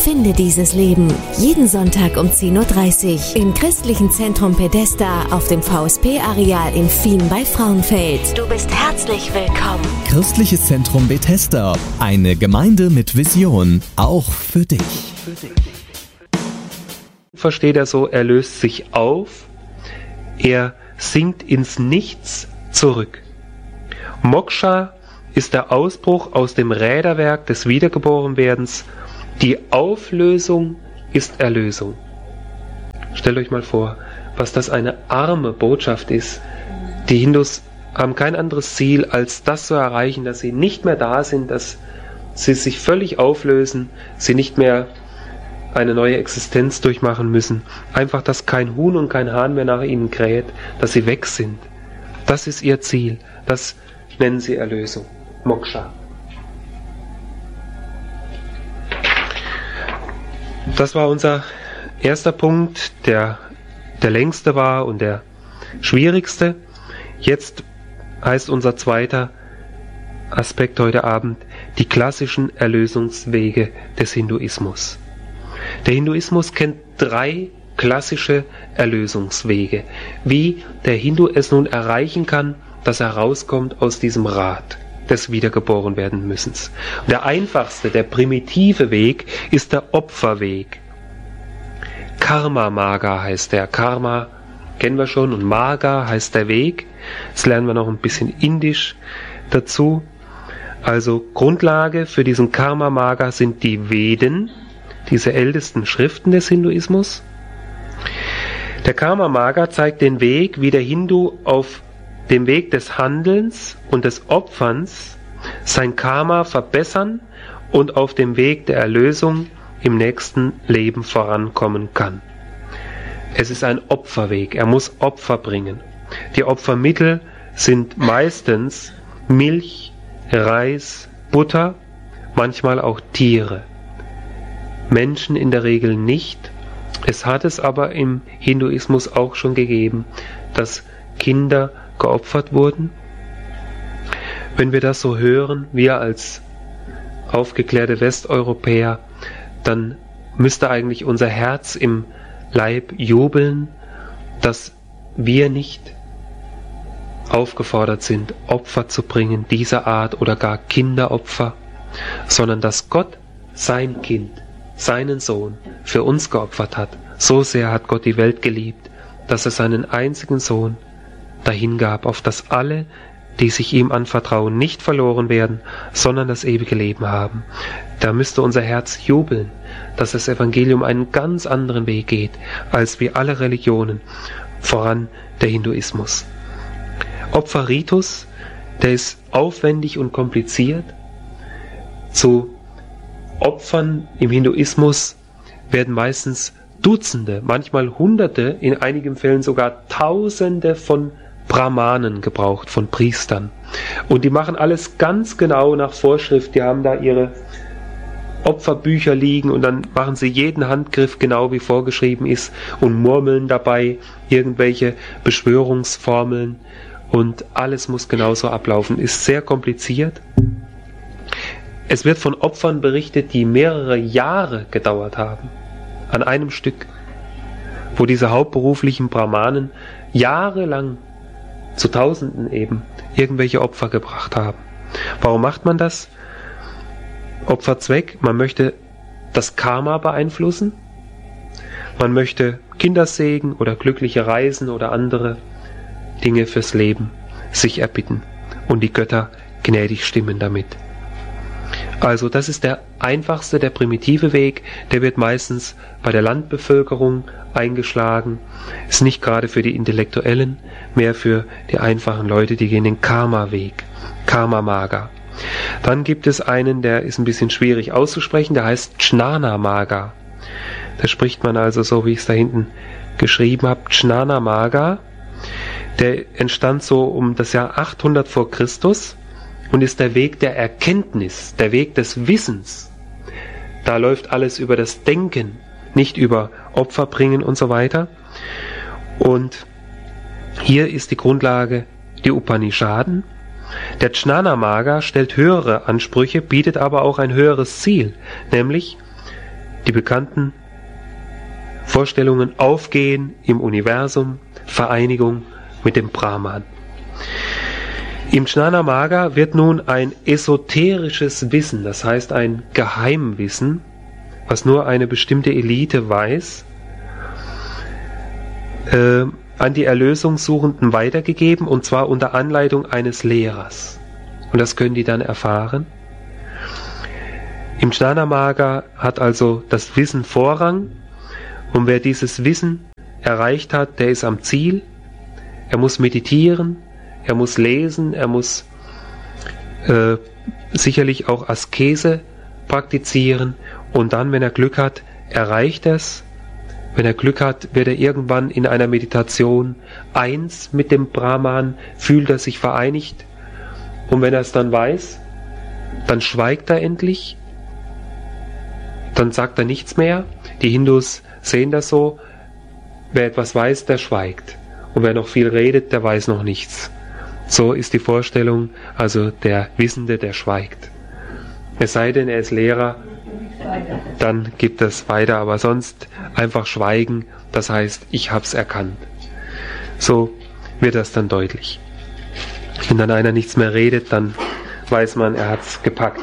Finde dieses Leben. Jeden Sonntag um 10.30 Uhr im Christlichen Zentrum Bethesda auf dem VSP-Areal in Fien bei Frauenfeld. Du bist herzlich willkommen. Christliches Zentrum Bethesda. Eine Gemeinde mit Vision. Auch für dich. Versteht er so, er löst sich auf, er sinkt ins Nichts zurück. Moksha ist der Ausbruch aus dem Räderwerk des Wiedergeborenwerdens. Die Auflösung ist Erlösung. Stellt euch mal vor, was das eine arme Botschaft ist. Die Hindus haben kein anderes Ziel, als das zu erreichen, dass sie nicht mehr da sind, dass sie sich völlig auflösen, sie nicht mehr eine neue Existenz durchmachen müssen. Einfach, dass kein Huhn und kein Hahn mehr nach ihnen kräht, dass sie weg sind. Das ist ihr Ziel. Das nennen sie Erlösung. Moksha. Das war unser erster Punkt, der längste war und der schwierigste. Jetzt heißt unser zweiter Aspekt heute Abend die klassischen Erlösungswege des Hinduismus. Der Hinduismus kennt 3 klassische Erlösungswege, wie der Hindu es nun erreichen kann, dass er rauskommt aus diesem Rad des Wiedergeborenwerden-Müssens. Der einfachste, der primitive Weg ist der Opferweg. Karma Marga heißt der. Karma kennen wir schon und Marga heißt der Weg. Jetzt lernen wir noch ein bisschen Indisch dazu. Also Grundlage für diesen Karma Marga sind die Veden, diese ältesten Schriften des Hinduismus. Der Karma Marga zeigt den Weg, wie der Hindu auf dem Weg des Handelns und des Opferns sein Karma verbessern und auf dem Weg der Erlösung im nächsten Leben vorankommen kann. Es ist ein Opferweg, er muss Opfer bringen. Die Opfermittel sind meistens Milch, Reis, Butter, manchmal auch Tiere. Menschen in der Regel nicht. Es hat es aber im Hinduismus auch schon gegeben, dass Kinder geopfert wurden. Wenn wir das so hören, wir als aufgeklärte Westeuropäer, dann müsste eigentlich unser Herz im Leib jubeln, dass wir nicht aufgefordert sind, Opfer zu bringen, dieser Art oder gar Kinderopfer, sondern dass Gott sein Kind, seinen Sohn für uns geopfert hat. So sehr hat Gott die Welt geliebt, dass er seinen einzigen Sohn dahingab, auf dass alle, die sich ihm anvertrauen, nicht verloren werden, sondern das ewige Leben haben. Da müsste unser Herz jubeln, dass das Evangelium einen ganz anderen Weg geht, als wie alle Religionen, voran der Hinduismus. Opferritus, der ist aufwendig und kompliziert. Zu Opfern im Hinduismus werden meistens Dutzende, manchmal Hunderte, in einigen Fällen sogar Tausende von Brahmanen gebraucht, von Priestern. Und die machen alles ganz genau nach Vorschrift. Die haben da ihre Opferbücher liegen und dann machen sie jeden Handgriff genau wie vorgeschrieben ist und murmeln dabei irgendwelche Beschwörungsformeln und alles muss genauso ablaufen. Ist sehr kompliziert. Es wird von Opfern berichtet, die mehrere Jahre gedauert haben, an einem Stück, wo diese hauptberuflichen Brahmanen jahrelang zu Tausenden eben irgendwelche Opfer gebracht haben. Warum macht man das? Opferzweck, man möchte das Karma beeinflussen, man möchte Kindersegen oder glückliche Reisen oder andere Dinge fürs Leben sich erbitten und die Götter gnädig stimmen damit. Also das ist der einfachste, der primitive Weg, der wird meistens bei der Landbevölkerung eingeschlagen, ist nicht gerade für die Intellektuellen, mehr für die einfachen Leute, die gehen den Karma-Weg, Karma Marga. Dann gibt es einen, der ist ein bisschen schwierig auszusprechen, der heißt Jnana Marga. Da spricht man also so, wie ich es da hinten geschrieben habe, Jnana Marga, der entstand so um das Jahr 800 vor Christus, und ist der Weg der Erkenntnis, der Weg des Wissens. Da läuft alles über das Denken, nicht über Opfer bringen und so weiter. Und hier ist die Grundlage die Upanishaden. Der Jnana Marga stellt höhere Ansprüche, bietet aber auch ein höheres Ziel, nämlich die bekannten Vorstellungen Aufgehen im Universum, Vereinigung mit dem Brahman. Im Jnana Marga wird nun ein esoterisches Wissen, das heißt ein Geheimwissen, was nur eine bestimmte Elite weiß, an die Erlösungssuchenden weitergegeben, und zwar unter Anleitung eines Lehrers. Und das können die dann erfahren. Im Jnana Marga hat also das Wissen Vorrang, und wer dieses Wissen erreicht hat, der ist am Ziel. Er muss meditieren, er muss lesen, er muss sicherlich auch Askese praktizieren, und dann, wenn er Glück hat, erreicht er es. Wenn er Glück hat, wird er irgendwann in einer Meditation eins mit dem Brahman, fühlt er sich vereinigt, und wenn er es dann weiß, dann schweigt er endlich, dann sagt er nichts mehr. Die Hindus sehen das so: wer etwas weiß, der schweigt, und wer noch viel redet, der weiß noch nichts. So ist die Vorstellung, also der Wissende, der schweigt. Es sei denn, er ist Lehrer, dann gibt es weiter, aber sonst einfach schweigen, das heißt, ich hab's erkannt. So wird das dann deutlich. Wenn dann einer nichts mehr redet, dann weiß man, er hat's gepackt.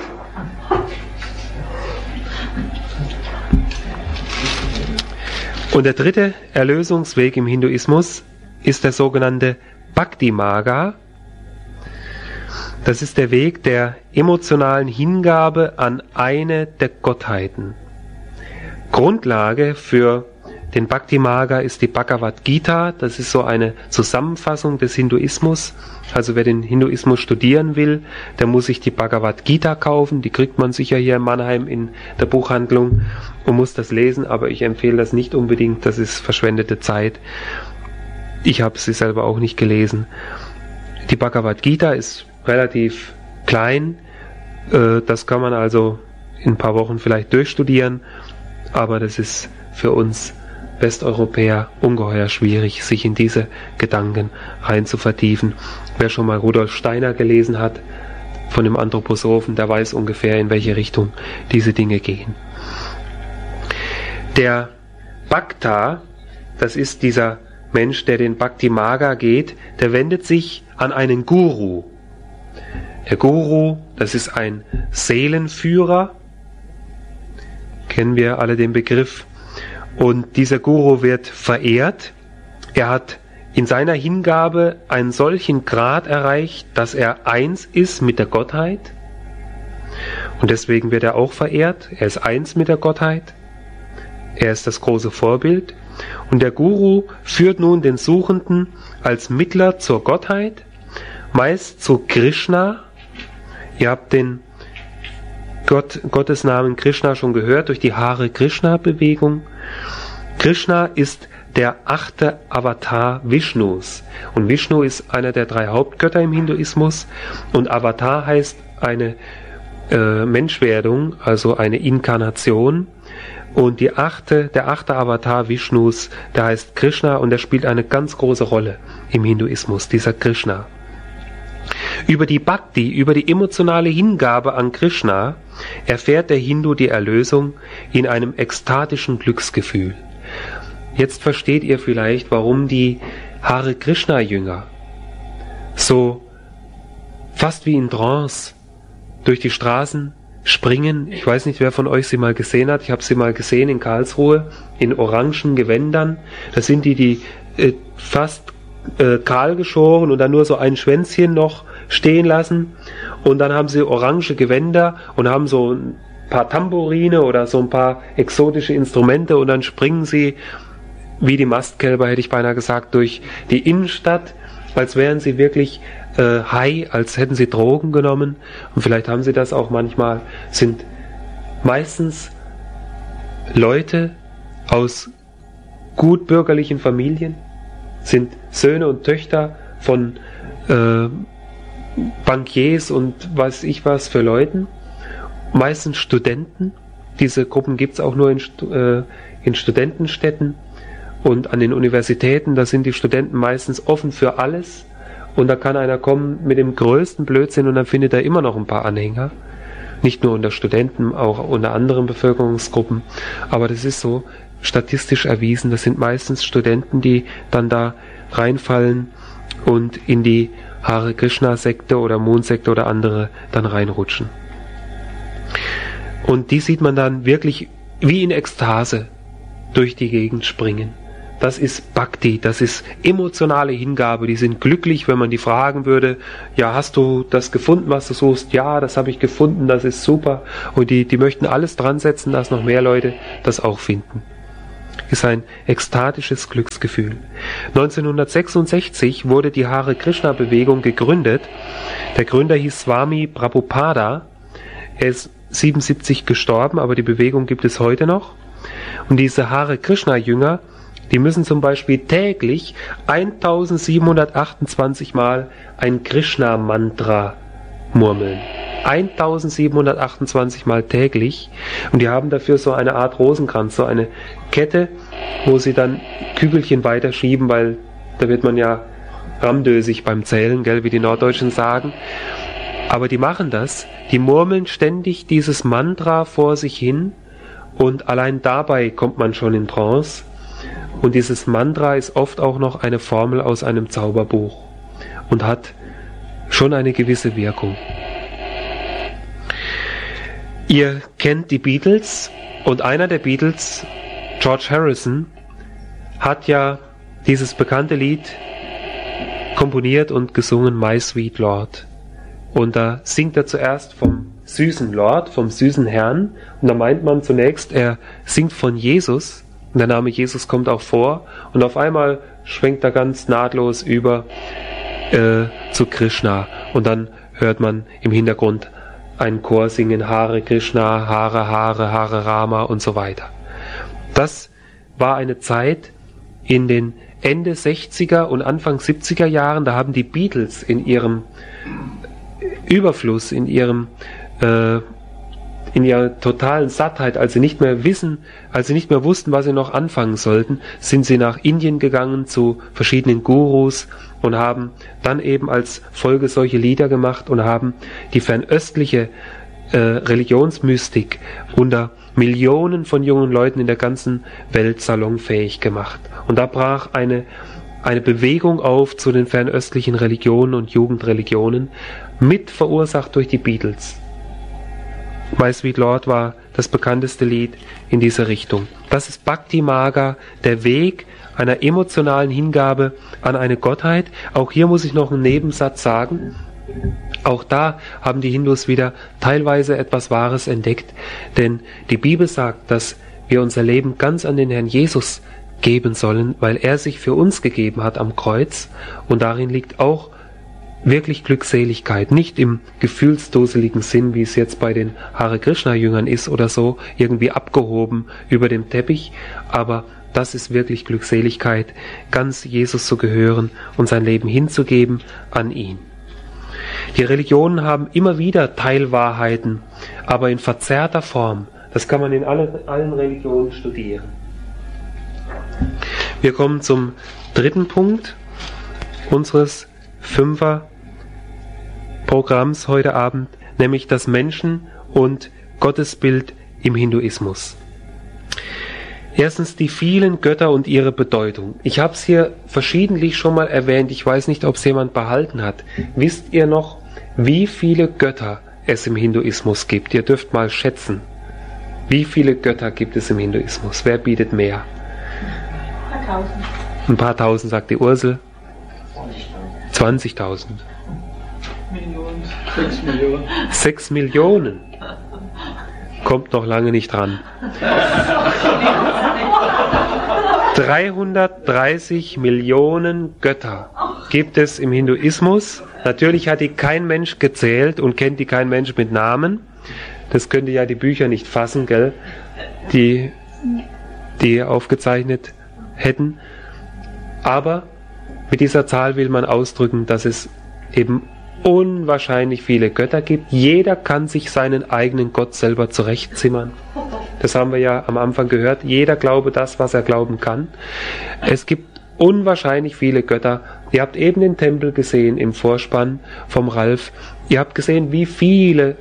Und der dritte Erlösungsweg im Hinduismus ist der sogenannte Bhakti Marga. Das ist der Weg der emotionalen Hingabe an eine der Gottheiten. Grundlage für den Bhakti Marga ist die Bhagavad Gita. Das ist so eine Zusammenfassung des Hinduismus. Also wer den Hinduismus studieren will, der muss sich die Bhagavad Gita kaufen. Die kriegt man sicher hier in Mannheim in der Buchhandlung und muss das lesen. Aber ich empfehle das nicht unbedingt. Das ist verschwendete Zeit. Ich habe sie selber auch nicht gelesen. Die Bhagavad Gita ist relativ klein. Das kann man also in ein paar Wochen vielleicht durchstudieren. Aber das ist für uns Westeuropäer ungeheuer schwierig, sich in diese Gedanken rein zu vertiefen. Wer schon mal Rudolf Steiner gelesen hat, von dem Anthroposophen, der weiß ungefähr, in welche Richtung diese Dinge gehen. Der Bhakta, das ist dieser Mensch, der den Bhakti Marga geht, der wendet sich an einen Guru. Der Guru, das ist ein Seelenführer, kennen wir alle den Begriff. Und dieser Guru wird verehrt. Er hat in seiner Hingabe einen solchen Grad erreicht, dass er eins ist mit der Gottheit. Und deswegen wird er auch verehrt. Er ist eins mit der Gottheit. Er ist das große Vorbild. Und der Guru führt nun den Suchenden als Mittler zur Gottheit, meist zu Krishna. Ihr habt den Gottes Namen Krishna schon gehört durch die Hare Krishna Bewegung. Krishna ist der 8. Avatar Vishnus. Und Vishnu ist einer der 3 Hauptgötter im Hinduismus. Und Avatar heißt eine Menschwerdung, also eine Inkarnation. Und der 8. Avatar Vishnus, der heißt Krishna, und der spielt eine ganz große Rolle im Hinduismus, dieser Krishna. Über die Bhakti, über die emotionale Hingabe an Krishna, erfährt der Hindu die Erlösung in einem ekstatischen Glücksgefühl. Jetzt versteht ihr vielleicht, warum die Hare Krishna Jünger so fast wie in Trance durch die Straßen springen. Ich weiß nicht, wer von euch sie mal gesehen hat. Ich habe sie mal gesehen in Karlsruhe in orangen Gewändern. Das sind die fast kahl geschoren und dann nur so ein Schwänzchen noch stehen lassen, und dann haben sie orange Gewänder und haben so ein paar Tambourine oder so ein paar exotische Instrumente, und dann springen sie wie die Mastkälber, hätte ich beinahe gesagt, durch die Innenstadt, als wären sie wirklich high, als hätten sie Drogen genommen, und vielleicht haben sie das auch manchmal. Sind meistens Leute aus gut bürgerlichen Familien, sind Söhne und Töchter von Bankiers und weiß ich was für Leuten, meistens Studenten. Diese Gruppen gibt es auch nur in Studentenstädten und an den Universitäten. Da sind die Studenten meistens offen für alles, und da kann einer kommen mit dem größten Blödsinn und dann findet er immer noch ein paar Anhänger. Nicht nur unter Studenten, auch unter anderen Bevölkerungsgruppen. Aber das ist so statistisch erwiesen. Das sind meistens Studenten, die dann da reinfallen und in die Hare Krishna-Sekte oder Mondsekte oder andere dann reinrutschen. Und die sieht man dann wirklich wie in Ekstase durch die Gegend springen. Das ist Bhakti, das ist emotionale Hingabe. Die sind glücklich, wenn man die fragen würde, ja, hast du das gefunden, was du suchst? Ja, das habe ich gefunden, das ist super. Und die möchten alles dran setzen, dass noch mehr Leute das auch finden. Ist ein ekstatisches Glücksgefühl. 1966 wurde die Hare Krishna Bewegung gegründet. Der Gründer hieß Swami Prabhupada. Er ist 77 gestorben, aber die Bewegung gibt es heute noch. Und diese Hare Krishna Jünger, die müssen zum Beispiel täglich 1728 Mal ein Krishna-Mantra murmeln. 1728 Mal täglich. Und die haben dafür so eine Art Rosenkranz, so eine Kette, wo sie dann Kügelchen weiterschieben, weil da wird man ja ramdösig beim Zählen, gell, wie die Norddeutschen sagen. Aber die machen das, die murmeln ständig dieses Mantra vor sich hin und allein dabei kommt man schon in Trance. Und dieses Mantra ist oft auch noch eine Formel aus einem Zauberbuch und hat schon eine gewisse Wirkung. Ihr kennt die Beatles und einer der Beatles, George Harrison, hat ja dieses bekannte Lied komponiert und gesungen, My Sweet Lord. Und da singt er zuerst vom süßen Lord, vom süßen Herrn. Und da meint man zunächst, er singt von Jesus. Und der Name Jesus kommt auch vor. Und auf einmal schwenkt er ganz nahtlos über zu Krishna. Und dann hört man im Hintergrund einen Chor singen, Hare Krishna, Hare Hare, Hare Rama und so weiter. Das war eine Zeit in den Ende 60er und Anfang 70er Jahren. Da haben die Beatles in ihrem Überfluss, in ihrer totalen Sattheit, als sie nicht mehr wussten, was sie noch anfangen sollten, sind sie nach Indien gegangen zu verschiedenen Gurus und haben dann eben als Folge solche Lieder gemacht und haben die fernöstliche Religionsmystik unter Millionen von jungen Leuten in der ganzen Welt salonfähig gemacht. Und da brach eine Bewegung auf zu den fernöstlichen Religionen und Jugendreligionen, mit verursacht durch die Beatles. My Sweet Lord war das bekannteste Lied in dieser Richtung. Das ist Bhakti Marga, der Weg einer emotionalen Hingabe an eine Gottheit. Auch hier muss ich noch einen Nebensatz sagen. Auch da haben die Hindus wieder teilweise etwas Wahres entdeckt, denn die Bibel sagt, dass wir unser Leben ganz an den Herrn Jesus geben sollen, weil er sich für uns gegeben hat am Kreuz, und darin liegt auch wirklich Glückseligkeit, nicht im gefühlsduseligen Sinn, wie es jetzt bei den Hare Krishna Jüngern ist oder so, irgendwie abgehoben über dem Teppich, aber das ist wirklich Glückseligkeit, ganz Jesus zu gehören und sein Leben hinzugeben an ihn. Die Religionen haben immer wieder Teilwahrheiten, aber in verzerrter Form. Das kann man in allen Religionen studieren. Wir kommen zum dritten Punkt unseres Fünfer-Programms heute Abend, nämlich das Menschen- und Gottesbild im Hinduismus. Erstens die vielen Götter und ihre Bedeutung. Ich habe es hier verschiedentlich schon mal erwähnt, ich weiß nicht, ob es jemand behalten hat. Wisst ihr noch, wie viele Götter es im Hinduismus gibt? Ihr dürft mal schätzen. Wie viele Götter gibt es im Hinduismus? Wer bietet mehr? Ein paar tausend, sagt die Ursel. 20.000. 6 Millionen. 6 Millionen. Kommt noch lange nicht dran. 330 Millionen Götter gibt es im Hinduismus. Natürlich hat die kein Mensch gezählt und kennt die kein Mensch mit Namen. Das könnte ja die Bücher nicht fassen, gell? Die aufgezeichnet hätten. Aber mit dieser Zahl will man ausdrücken, dass es eben unwahrscheinlich viele Götter gibt. Jeder kann sich seinen eigenen Gott selber zurechtzimmern. Das haben wir ja am Anfang gehört. Jeder glaube das, was er glauben kann. Es gibt unwahrscheinlich viele Götter. Ihr habt eben den Tempel gesehen im Vorspann vom Ralf. Ihr habt gesehen, wie viele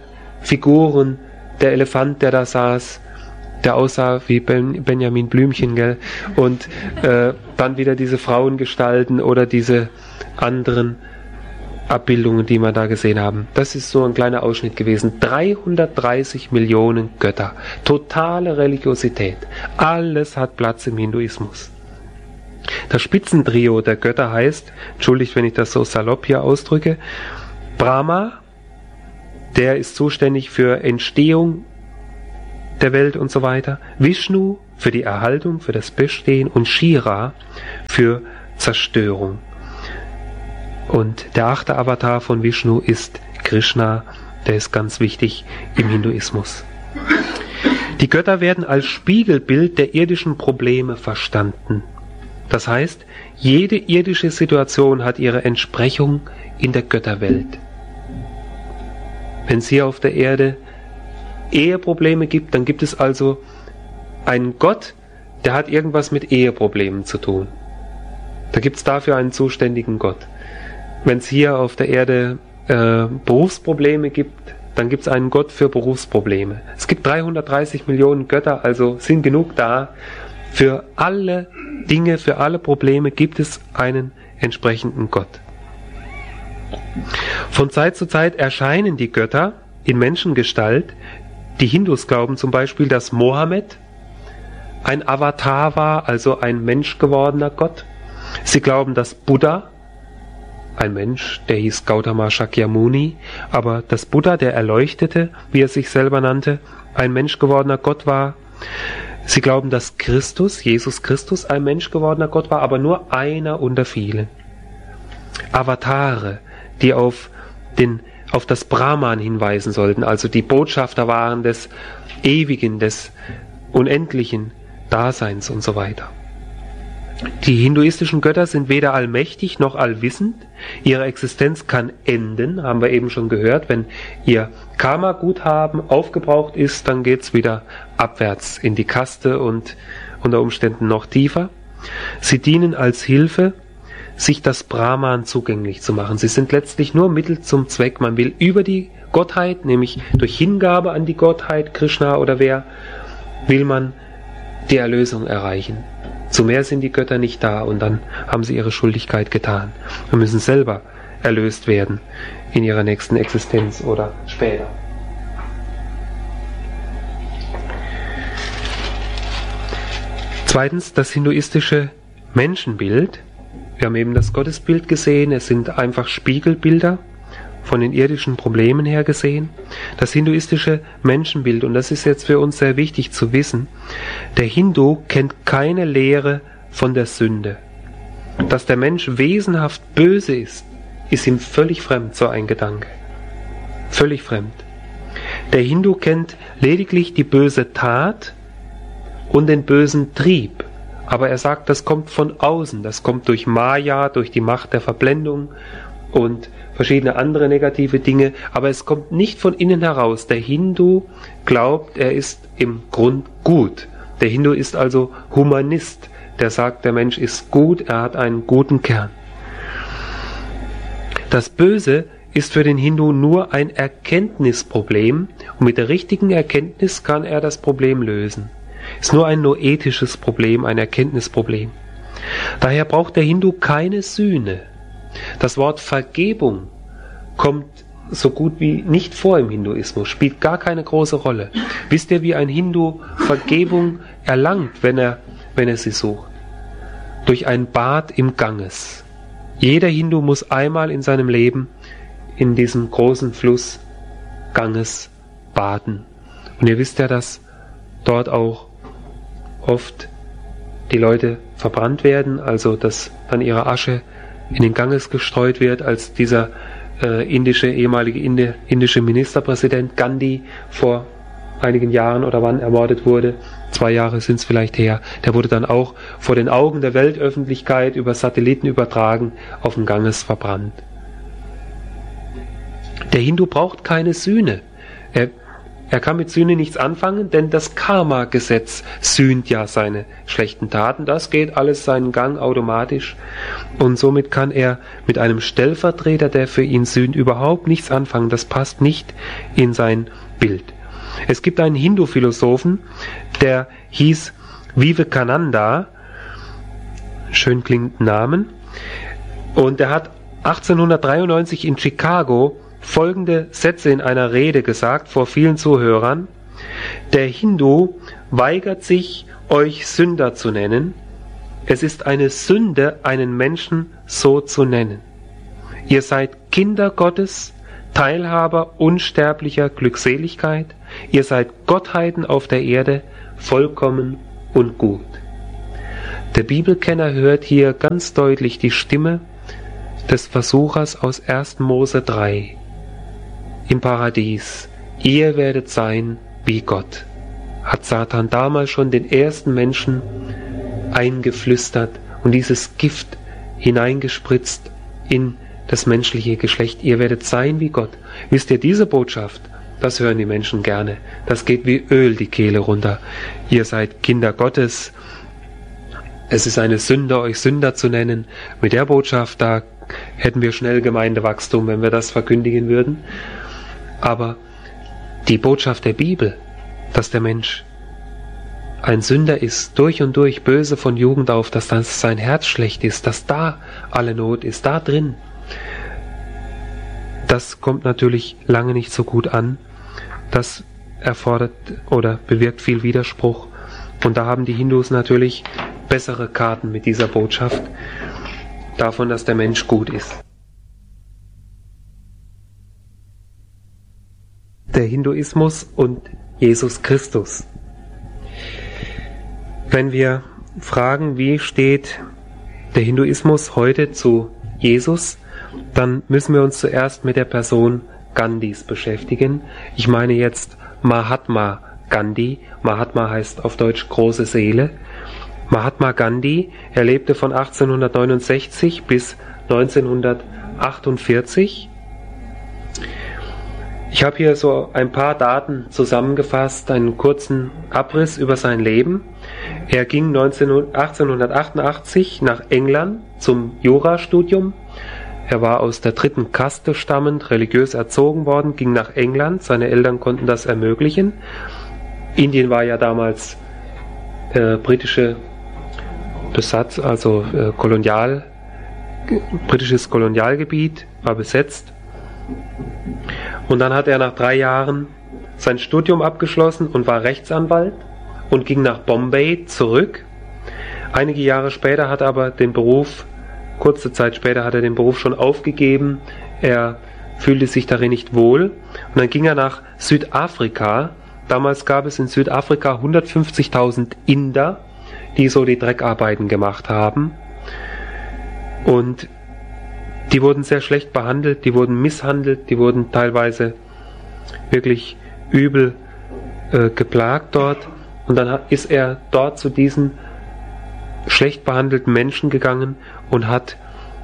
Figuren, der Elefant, der da saß, der aussah wie Benjamin Blümchen, gell? Und dann wieder diese Frauengestalten oder diese anderen Abbildungen, die wir da gesehen haben. Das ist so ein kleiner Ausschnitt gewesen. 330 Millionen Götter. Totale Religiosität. Alles hat Platz im Hinduismus. Das Spitzentrio der Götter heißt, entschuldigt, wenn ich das so salopp hier ausdrücke, Brahma, der ist zuständig für Entstehung der Welt und so weiter, Vishnu für die Erhaltung, für das Bestehen und Shira für Zerstörung. Und der 8. Avatar von Vishnu ist Krishna, der ist ganz wichtig im Hinduismus. Die Götter werden als Spiegelbild der irdischen Probleme verstanden. Das heißt, jede irdische Situation hat ihre Entsprechung in der Götterwelt. Wenn es hier auf der Erde Eheprobleme gibt, dann gibt es also einen Gott, der hat irgendwas mit Eheproblemen zu tun. Da gibt es dafür einen zuständigen Gott. Wenn es hier auf der Erde Berufsprobleme gibt, dann gibt es einen Gott für Berufsprobleme. Es gibt 330 Millionen Götter, also sind genug da. Für alle Dinge, für alle Probleme gibt es einen entsprechenden Gott. Von Zeit zu Zeit erscheinen die Götter in Menschengestalt. Die Hindus glauben zum Beispiel, dass Mohammed ein Avatar war, also ein menschgewordener Gott. Sie glauben, dass Buddha, ein Mensch, der hieß Gautama Shakyamuni, aber dass Buddha, der Erleuchtete, wie er sich selber nannte, ein menschgewordener Gott war. Sie glauben, dass Christus, Jesus Christus, ein menschgewordener Gott war, aber nur einer unter vielen. Avatare, die auf das Brahman hinweisen sollten, also die Botschafter waren des Ewigen, des unendlichen Daseins und so weiter. Die hinduistischen Götter sind weder allmächtig noch allwissend. Ihre Existenz kann enden, haben wir eben schon gehört. Wenn ihr Karma-Guthaben aufgebraucht ist, dann geht es wieder abwärts in die Kaste und unter Umständen noch tiefer. Sie dienen als Hilfe, sich das Brahman zugänglich zu machen. Sie sind letztlich nur Mittel zum Zweck. Man will über die Gottheit, nämlich durch Hingabe an die Gottheit, Krishna oder wer, will man die Erlösung erreichen. Zu mehr sind die Götter nicht da und dann haben sie ihre Schuldigkeit getan und müssen selber erlöst werden in ihrer nächsten Existenz oder später. Zweitens, das hinduistische Menschenbild. Wir haben eben das Gottesbild gesehen, es sind einfach Spiegelbilder von den irdischen Problemen her gesehen. Das hinduistische Menschenbild, und das ist jetzt für uns sehr wichtig zu wissen, der Hindu kennt keine Lehre von der Sünde. Dass der Mensch wesenhaft böse ist ihm völlig fremd, so ein Gedanke. Völlig fremd. Der Hindu kennt lediglich die böse Tat und den bösen Trieb. Aber er sagt, das kommt von außen, das kommt durch Maya, durch die Macht der Verblendung und verschiedene andere negative Dinge, aber es kommt nicht von innen heraus. Der Hindu glaubt, er ist im Grund gut. Der Hindu ist also Humanist, der sagt, der Mensch ist gut, er hat einen guten Kern. Das Böse ist für den Hindu nur ein Erkenntnisproblem und mit der richtigen Erkenntnis kann er das Problem lösen. Ist nur ein noetisches Problem, ein Erkenntnisproblem. Daher braucht der Hindu keine Sühne. Das Wort Vergebung kommt so gut wie nicht vor im Hinduismus, spielt gar keine große Rolle. Wisst ihr, wie ein Hindu Vergebung erlangt, wenn er sie sucht? Durch ein Bad im Ganges. Jeder Hindu muss einmal in seinem Leben in diesem großen Fluss Ganges baden. Und ihr wisst ja, dass dort auch oft die Leute verbrannt werden, also dass dann ihre Asche in den Ganges gestreut wird, als dieser ehemalige indische Ministerpräsident Gandhi vor einigen Jahren oder wann ermordet wurde, 2 Jahre sind es vielleicht her, der wurde dann auch vor den Augen der Weltöffentlichkeit über Satelliten übertragen, auf dem Ganges verbrannt. Der Hindu braucht keine Sühne. Er kann mit Sühne nichts anfangen, denn das Karma-Gesetz sühnt ja seine schlechten Taten. Das geht alles seinen Gang automatisch. Und somit kann er mit einem Stellvertreter, der für ihn sühnt, überhaupt nichts anfangen. Das passt nicht in sein Bild. Es gibt einen Hindu-Philosophen, der hieß Vivekananda, schön klingenden Namen, und der hat 1893 in Chicago folgende Sätze in einer Rede gesagt vor vielen Zuhörern: Der Hindu weigert sich, euch Sünder zu nennen. Es ist eine Sünde, einen Menschen so zu nennen. Ihr seid Kinder Gottes, Teilhaber unsterblicher Glückseligkeit. Ihr seid Gottheiten auf der Erde, vollkommen und gut. Der Bibelkenner hört hier ganz deutlich die Stimme des Versuchers aus 1. Mose 3 im Paradies. Ihr werdet sein wie Gott. Hat Satan damals schon den ersten Menschen eingeflüstert und dieses Gift hineingespritzt in das menschliche Geschlecht. Ihr werdet sein wie Gott. Wisst ihr, diese Botschaft, das hören die Menschen gerne. Das geht wie Öl die Kehle runter. Ihr seid Kinder Gottes. Es ist eine Sünde, euch Sünder zu nennen. Mit der Botschaft, da hätten wir schnell Gemeindewachstum, wenn wir das verkündigen würden. Aber die Botschaft der Bibel, dass der Mensch ein Sünder ist, durch und durch, böse von Jugend auf, dass das sein Herz schlecht ist, dass da alle Not ist, da drin, das kommt natürlich lange nicht so gut an. Das erfordert oder bewirkt viel Widerspruch. Und da haben die Hindus natürlich bessere Karten mit dieser Botschaft davon, dass der Mensch gut ist. Der Hinduismus und Jesus Christus. Wenn wir fragen, wie steht der Hinduismus heute zu Jesus, dann müssen wir uns zuerst mit der Person Gandhis beschäftigen. Ich meine jetzt Mahatma Gandhi. Mahatma heißt auf Deutsch große Seele. Mahatma Gandhi, er lebte von 1869 bis 1948. Ich habe hier so ein paar Daten zusammengefasst, einen kurzen Abriss über sein Leben. Er ging 1888 nach England zum Jurastudium. Er war aus der 3. Kaste stammend, religiös erzogen worden, ging nach England. Seine Eltern konnten das ermöglichen. Indien war ja damals britische Besatz, also britisches Kolonialgebiet, war besetzt. Und dann hat er nach 3 Jahren sein Studium abgeschlossen und war Rechtsanwalt und ging nach Bombay zurück. Einige Jahre später hat er aber den Beruf, kurze Zeit später hat er den Beruf schon aufgegeben. Er fühlte sich darin nicht wohl. Und dann ging er nach Südafrika. Damals gab es in Südafrika 150.000 Inder, die so die Dreckarbeiten gemacht haben. Und die wurden sehr schlecht behandelt, die wurden misshandelt, die wurden teilweise wirklich übel geplagt dort. Und dann ist er dort zu diesen schlecht behandelten Menschen gegangen und hat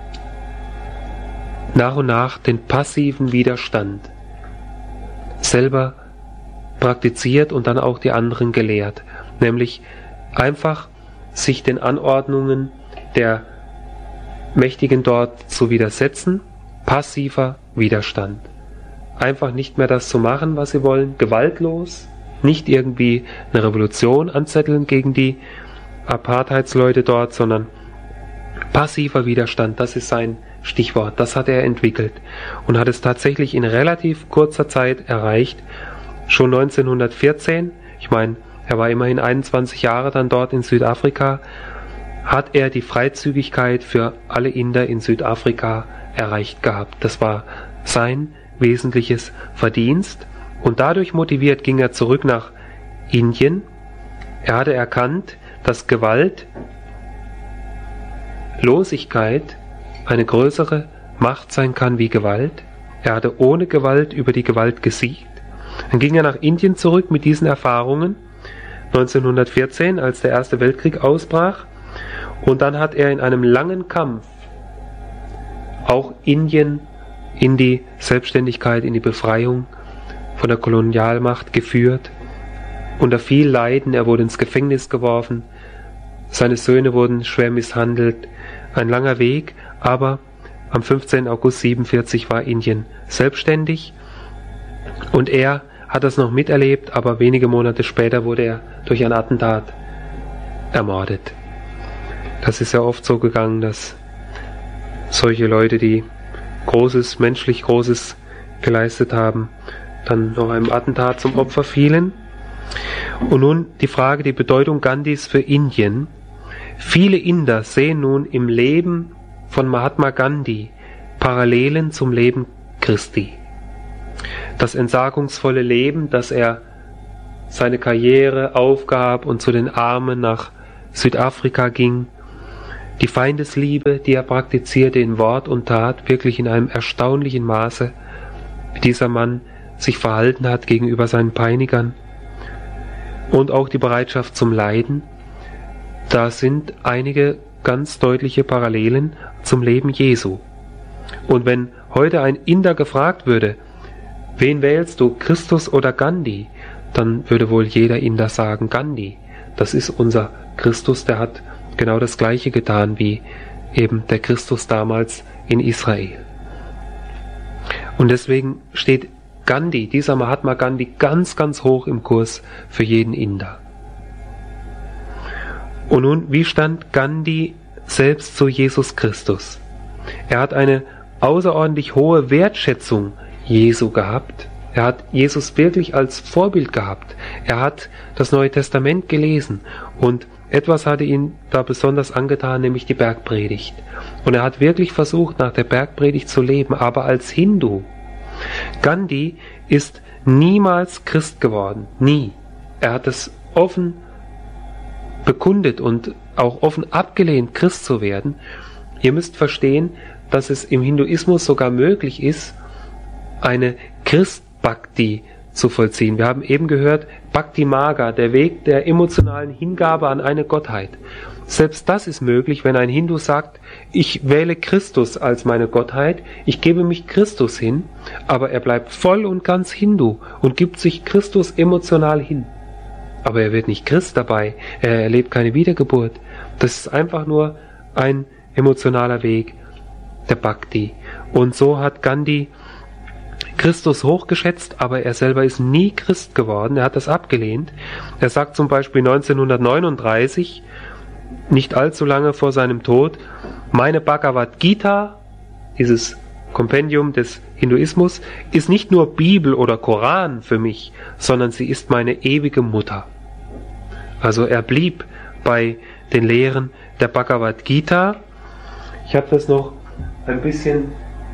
nach und nach den passiven Widerstand selber praktiziert und dann auch die anderen gelehrt. Nämlich einfach sich den Anordnungen der Mächtigen dort zu widersetzen, passiver Widerstand. Einfach nicht mehr das zu machen, was sie wollen, gewaltlos, nicht irgendwie eine Revolution anzetteln gegen die Apartheidsleute dort, sondern passiver Widerstand, das ist sein Stichwort, das hat er entwickelt und hat es tatsächlich in relativ kurzer Zeit erreicht. Schon 1914, ich meine, er war immerhin 21 Jahre dann dort in Südafrika, hat er die Freizügigkeit für alle Inder in Südafrika erreicht gehabt. Das war sein wesentliches Verdienst und dadurch motiviert ging er zurück nach Indien. Er hatte erkannt, dass Gewaltlosigkeit eine größere Macht sein kann wie Gewalt. Er hatte ohne Gewalt über die Gewalt gesiegt. Dann ging er nach Indien zurück mit diesen Erfahrungen 1914, als der Erste Weltkrieg ausbrach. Und dann hat er in einem langen Kampf auch Indien in die Selbstständigkeit, in die Befreiung von der Kolonialmacht geführt. Unter viel Leiden, er wurde ins Gefängnis geworfen, seine Söhne wurden schwer misshandelt. Ein langer Weg, aber am 15. August 1947 war Indien selbstständig und er hat das noch miterlebt, aber wenige Monate später wurde er durch ein Attentat ermordet. Das ist ja oft so gegangen, dass solche Leute, die menschlich Großes geleistet haben, dann noch einem Attentat zum Opfer fielen. Und nun die Frage, die Bedeutung Gandhis für Indien. Viele Inder sehen nun im Leben von Mahatma Gandhi Parallelen zum Leben Christi. Das entsagungsvolle Leben, dass er seine Karriere aufgab und zu den Armen nach Südafrika ging, die Feindesliebe, die er praktizierte in Wort und Tat, wirklich in einem erstaunlichen Maße, wie dieser Mann sich verhalten hat gegenüber seinen Peinigern, und auch die Bereitschaft zum Leiden, da sind einige ganz deutliche Parallelen zum Leben Jesu. Und wenn heute ein Inder gefragt würde, wen wählst du, Christus oder Gandhi, dann würde wohl jeder Inder sagen, Gandhi. Das ist unser Christus, der hat genau das Gleiche getan wie eben der Christus damals in Israel. Und deswegen steht Gandhi, dieser Mahatma Gandhi, ganz, ganz hoch im Kurs für jeden Inder. Und nun, wie stand Gandhi selbst zu Jesus Christus? Er hat eine außerordentlich hohe Wertschätzung Jesu gehabt. Er hat Jesus wirklich als Vorbild gehabt. Er hat das Neue Testament gelesen und etwas hatte ihn da besonders angetan, nämlich die Bergpredigt. Und er hat wirklich versucht, nach der Bergpredigt zu leben, aber als Hindu. Gandhi ist niemals Christ geworden, nie. Er hat es offen bekundet und auch offen abgelehnt, Christ zu werden. Ihr müsst verstehen, dass es im Hinduismus sogar möglich ist, eine Christ-Bhakti zu vollziehen. Wir haben eben gehört, Bhakti Marga, der Weg der emotionalen Hingabe an eine Gottheit. Selbst das ist möglich, wenn ein Hindu sagt, ich wähle Christus als meine Gottheit, ich gebe mich Christus hin, aber er bleibt voll und ganz Hindu und gibt sich Christus emotional hin. Aber er wird nicht Christ dabei, er erlebt keine Wiedergeburt. Das ist einfach nur ein emotionaler Weg der Bhakti. Und so hat Gandhi Christus hochgeschätzt, aber er selber ist nie Christ geworden, er hat das abgelehnt. Er sagt zum Beispiel 1939, nicht allzu lange vor seinem Tod, meine Bhagavad Gita, dieses Kompendium des Hinduismus, ist nicht nur Bibel oder Koran für mich, sondern sie ist meine ewige Mutter. Also er blieb bei den Lehren der Bhagavad Gita. Ich habe das noch ein bisschen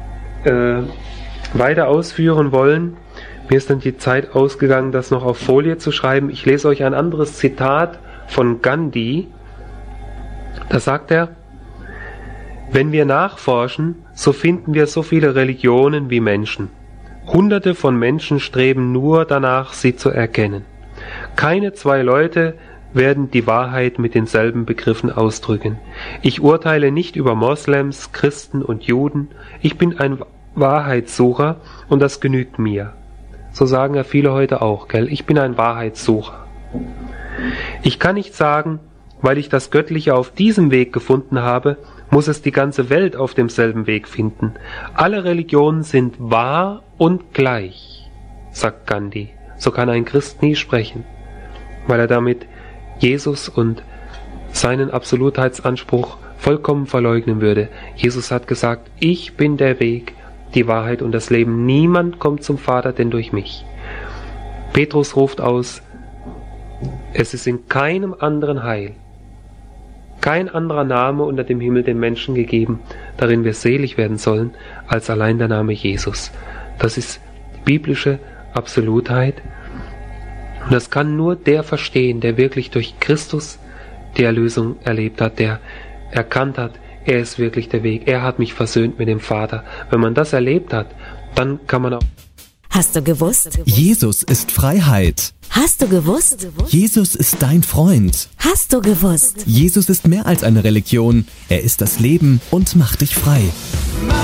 weiter ausführen wollen. Mir ist dann die Zeit ausgegangen, das noch auf Folie zu schreiben. Ich lese euch ein anderes Zitat von Gandhi. Da sagt er, wenn wir nachforschen, so finden wir so viele Religionen wie Menschen. Hunderte von Menschen streben nur danach, sie zu erkennen. Keine zwei Leute werden die Wahrheit mit denselben Begriffen ausdrücken. Ich urteile nicht über Moslems, Christen und Juden. Ich bin ein Wahrheitssucher und das genügt mir. So sagen ja viele heute auch, gell? Ich bin ein Wahrheitssucher. Ich kann nicht sagen, weil ich das Göttliche auf diesem Weg gefunden habe, muss es die ganze Welt auf demselben Weg finden. Alle Religionen sind wahr und gleich, sagt Gandhi. So kann ein Christ nie sprechen, weil er damit Jesus und seinen Absolutheitsanspruch vollkommen verleugnen würde. Jesus hat gesagt, ich bin der Weg, die Wahrheit und das Leben. Niemand kommt zum Vater, denn durch mich. Petrus ruft aus, es ist in keinem anderen Heil, kein anderer Name unter dem Himmel den Menschen gegeben, darin wir selig werden sollen, als allein der Name Jesus. Das ist die biblische Absolutheit. Und das kann nur der verstehen, der wirklich durch Christus die Erlösung erlebt hat, der erkannt hat, er ist wirklich der Weg, er hat mich versöhnt mit dem Vater. Wenn man das erlebt hat, dann kann man auch... Hast du gewusst? Jesus ist Freiheit. Hast du gewusst? Jesus ist dein Freund. Hast du gewusst? Jesus ist mehr als eine Religion. Er ist das Leben und macht dich frei.